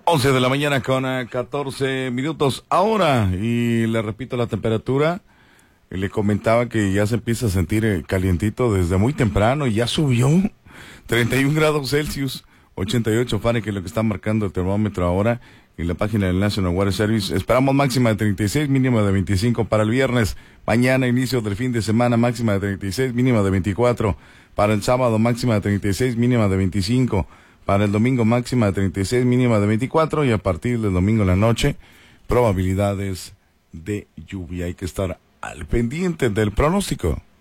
11 de la mañana con 14 minutos ahora, y le repito la temperatura. Le comentaba que ya se empieza a sentir calientito desde muy temprano y ya subió 31 grados Celsius, 88 Fahrenheit, que es lo que está marcando el termómetro ahora en la página del National Weather Service. Esperamos máxima de 36, mínima de 25 para el viernes. Mañana, inicio del fin de semana, máxima de 36, mínima de 24. Para el sábado, máxima de 36, mínima de 25. Para el domingo, máxima de 36, mínima de 24. Y a partir del domingo en la noche, probabilidades de lluvia. Hay que estar al pendiente del pronóstico.